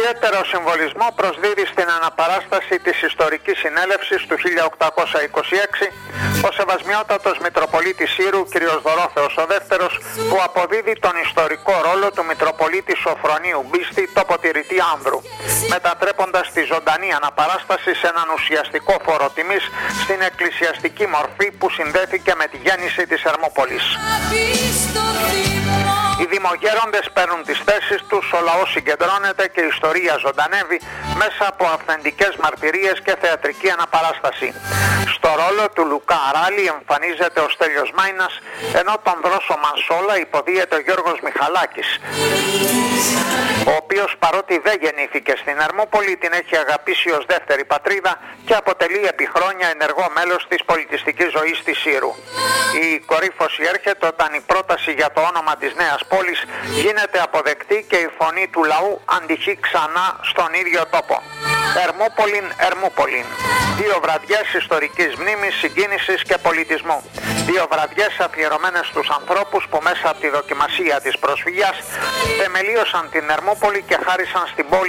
ιδιαίτερο συμβολισμό προσδίδει στην αναπαράσταση της ιστορικής συνέλευσης του 1826 ο Σεβασμιότατος Μητροπολίτης Ήρου κ. Δωρόθεος ο Δεύτερος, που αποδίδει τον ιστορικό ρόλο του Μητροπολίτη Σοφρονίου Μπίστη τοποτηρητή Άνδρου, μετατρέποντας τη ζωντανή αναπαράσταση σε έναν ουσιαστικό φόρο τιμής στην εκκλησιαστική μορφή που συνδέθηκε με τη γέννηση της Ερμούπολης. Οι δημογέροντες παίρνουν τις θέσεις τους, ο λαός συγκεντρώνεται και η ιστορία ζωντανεύει μέσα από αυθεντικές μαρτυρίες και θεατρική αναπαράσταση. Στο ρόλο του Λουκά Αράλη εμφανίζεται ο Στέλιος Μάινας, ενώ τον Δρόσο Μανσόλα υποδίεται ο Γιώργος Μιχαλάκης, ο οποίος παρότι δεν γεννήθηκε στην Ερμούπολη την έχει αγαπήσει ως δεύτερη πατρίδα και αποτελεί επί χρόνια ενεργό μέλος της πολιτιστικής ζωής της Ήρου. Η κορύφωση έρχεται όταν η πρόταση για το όνομα της νέας πόλης γίνεται αποδεκτή και η φωνή του λαού αντυχεί ξανά στον ίδιο τόπο. Ερμούπολην, Ερμούπολην. 2 βραδιές ιστορικής μνήμης, συγκίνησης και πολιτισμού. 2 βραδιές αφιερωμένες στους ανθρώπους που μέσα από τη δοκιμασία της προσφυγιάς θεμελίωσαν την Ερμούπολη και χάρισαν στην πόλη